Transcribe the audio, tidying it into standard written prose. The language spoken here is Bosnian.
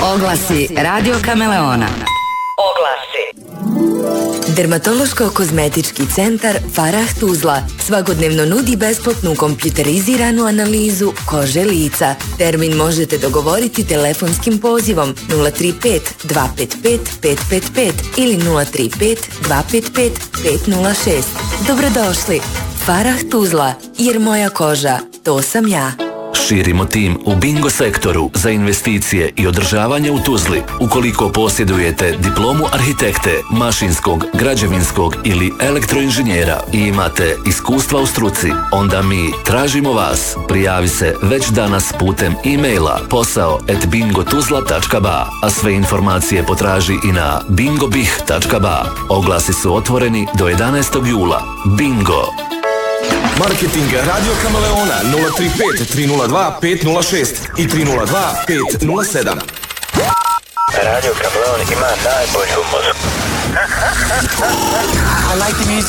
Oglasi Radio Kameleona. Oglasi. Dermatološko-kozmetički centar Farah Tuzla svakodnevno nudi besplatnu kompjuteriziranu analizu kože lica. Termin možete dogovoriti telefonskim pozivom 035 255 555 ili 035 255 506. Dobrodošli. Farah Tuzla, jer moja koža, to sam ja. Širimo tim u bingo sektoru za investicije i održavanje u Tuzli. Ukoliko posjedujete diplomu arhitekte, mašinskog, građevinskog ili elektroinženjera i imate iskustva u struci, onda mi tražimo vas. Prijavi se već danas putem e-maila posao@bingotuzla.ba, a sve informacije potraži i na bingobih.ba. Oglasi su otvoreni do 11. jula. Bingo! Marketing Radio Kameleona 035 302 506 i 302 507. Radio Kameleon ima najbolju muziku. I like the music.